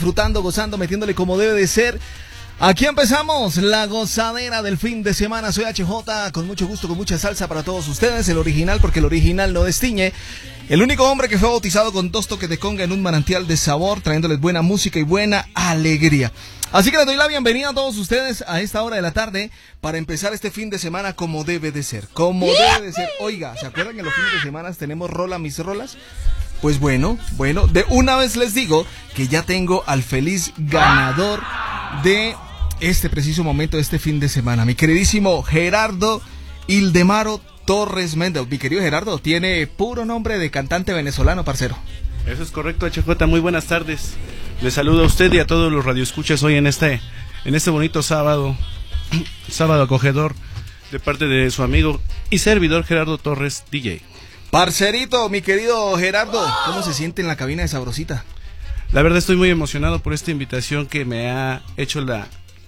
disfrutando, gozando, metiéndole como debe de ser. Aquí empezamos la gozadera del fin de semana. Soy HJ, con mucho gusto, con mucha salsa para todos ustedes. El original, porque el original no destiñe. El único hombre que fue bautizado con 2 toques de conga en un manantial de sabor, trayéndoles buena música y buena alegría. Así que les doy la bienvenida a todos ustedes a esta hora de la tarde para empezar este fin de semana como debe de ser. Como debe de ser. Oiga, ¿se acuerdan que en los fines de semana tenemos rola mis rolas? Pues bueno, de una vez les digo que ya tengo al feliz ganador de este preciso momento de este fin de semana. Mi queridísimo Gerardo Ildemaro Torres Méndez. Mi querido Gerardo, tiene puro nombre de cantante venezolano, parcero. Eso es correcto, HJ. Muy buenas tardes. Les saludo a usted y a todos los radioescuchas hoy en este bonito sábado acogedor, de parte de su amigo y servidor Gerardo Torres, DJ. Parcerito, mi querido Gerardo, ¿cómo se siente en la cabina de Sabrosita? La verdad estoy muy emocionado por esta invitación que me ha hecho la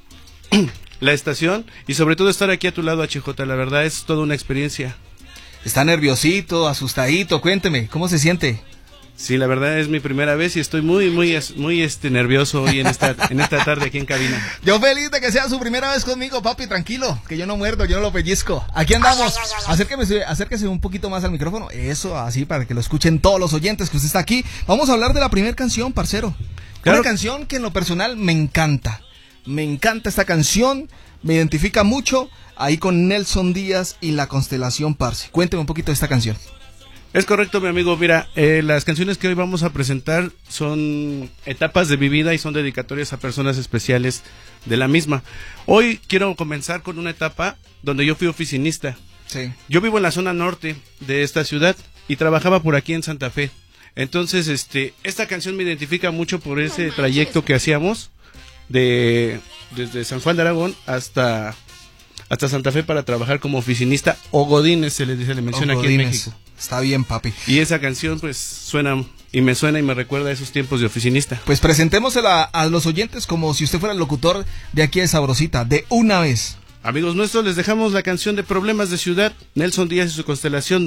estación, y sobre todo estar aquí a tu lado, HJ. La verdad es toda una experiencia. Está nerviosito, asustadito, cuénteme, ¿cómo se siente? Sí, la verdad es mi primera vez y estoy muy nervioso hoy en esta tarde aquí en cabina. Yo feliz de que sea su primera vez conmigo, papi, tranquilo, que yo no muerdo, yo no lo pellizco. Aquí andamos. Acérquese un poquito más al micrófono. Eso, así, para que lo escuchen todos los oyentes que usted está aquí. Vamos a hablar de la primera canción, parcero. Claro. Una canción que en lo personal me encanta. Me encanta esta canción, me identifica mucho ahí con Nelson Díaz y La Constelación, parce. Cuénteme un poquito de esta canción. Es correcto, mi amigo. Mira, las canciones que hoy vamos a presentar son etapas de mi vida y son dedicatorias a personas especiales de la misma. Hoy quiero comenzar con una etapa donde yo fui oficinista. Sí. Yo vivo en la zona norte de esta ciudad y trabajaba por aquí en Santa Fe. Entonces, esta canción me identifica mucho por ese trayecto que hacíamos desde San Juan de Aragón hasta Santa Fe para trabajar como oficinista o godines, se le menciona aquí en México. Está bien, papi. Y esa canción pues suena y me recuerda a esos tiempos de oficinista. Pues presentémosela a los oyentes como si usted fuera el locutor de aquí de Sabrosita, de una vez. Amigos nuestros, les dejamos la canción de Problemas de Ciudad, Nelson Díaz y su Constelación,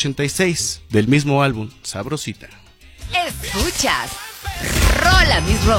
1986, del mismo álbum, Sabrosita. Escuchas Rola Mis Rolas.